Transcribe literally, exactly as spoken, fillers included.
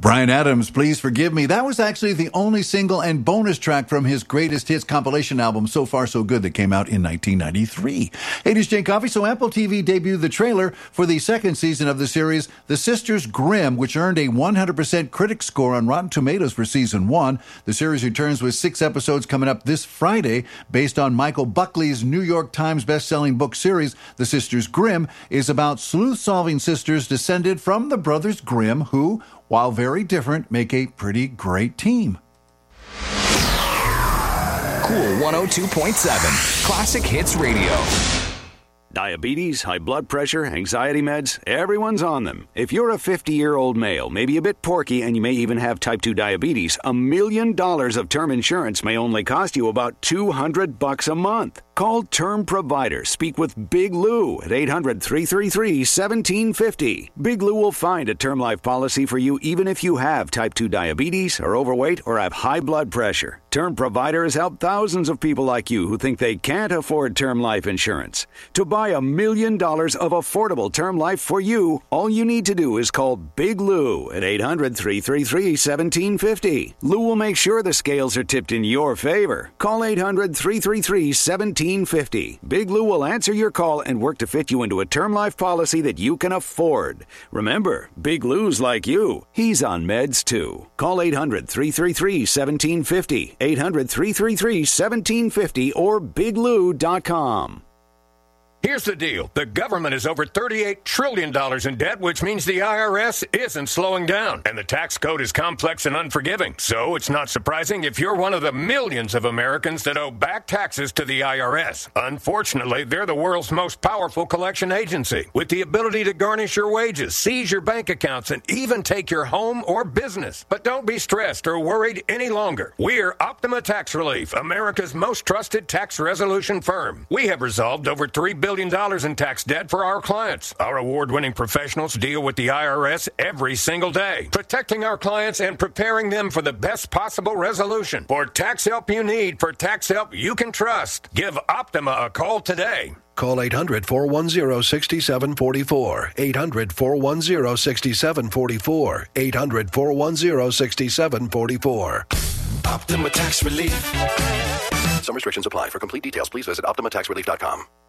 Bryan Adams, Please Forgive Me. That was actually the only single and bonus track from his greatest hits compilation album, So Far So Good, that came out in nineteen ninety-three. Hey, this is Jane Coffey. So Apple T V debuted the trailer for the second season of the series, The Sisters Grimm, which earned a one hundred percent critic score on Rotten Tomatoes for season one. The series returns with six episodes coming up this Friday. Based on Michael Buckley's New York Times best-selling book series, The Sisters Grimm is about sleuth-solving sisters descended from the brothers Grimm, who, while very different, make a pretty great team. Cool one oh two point seven, Classic Hits Radio. Diabetes, high blood pressure, anxiety meds, everyone's on them. If you're a fifty-year-old male, maybe a bit porky, and you may even have type two diabetes, a million dollars of term insurance may only cost you about two hundred bucks a month. Call Term Provider. Speak with Big Lou at eight hundred, three three three, one seven five zero. Big Lou will find a term life policy for you even if you have type two diabetes, are overweight, or have high blood pressure. Term Provider has helped thousands of people like you who think they can't afford term life insurance. To buy a million dollars of affordable term life for you, all you need to do is call Big Lou at eight hundred, three three three, one seven five zero. Lou will make sure the scales are tipped in your favor. Call eight hundred, three three three, one seven five zero. Big Lou will answer your call and work to fit you into a term life policy that you can afford. Remember, Big Lou's like you. He's on meds too. Call eight hundred, three three three, one seven five zero. eight hundred, three three three, one seven five zero or big lou dot com. Here's the deal. The government is over thirty-eight trillion dollars in debt, which means the I R S isn't slowing down. And the tax code is complex and unforgiving. So it's not surprising if you're one of the millions of Americans that owe back taxes to the I R S. Unfortunately, they're the world's most powerful collection agency, with the ability to garnish your wages, seize your bank accounts, and even take your home or business. But don't be stressed or worried any longer. We're Optima Tax Relief, America's most trusted tax resolution firm. We have resolved over three billion dollars in tax debt for our clients. Our award-winning professionals deal with the I R S every single day, protecting our clients and preparing them for the best possible resolution. For tax help you need, for tax help you can trust, give Optima a call today. Call eight hundred, four one zero, six seven four four. eight hundred, four one zero, six seven four four. eight hundred, four one zero, six seven four four. Optima Tax Relief. Some restrictions apply. For complete details, please visit optima tax relief dot com.